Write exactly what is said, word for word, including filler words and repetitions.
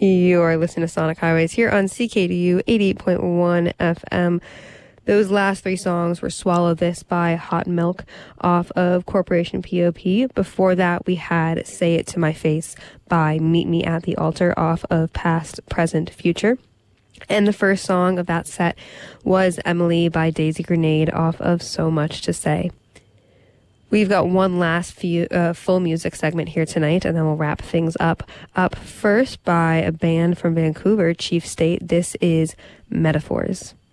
You're listening to Sonic Highways here on C K D U eighty-eight point one F M. Those last three songs were Swallow This by Hot Milk off of Corporation P O P. Before that, we had Say It to My Face by Meet Me at the Altar off of Past, Present, Future. And the first song of that set was Emily by Daisy Grenade off of So Much to Say. We've got one last few, uh, full music segment here tonight, and then we'll wrap things up. Up first by a band from Vancouver, Chief State. This is Metaphors.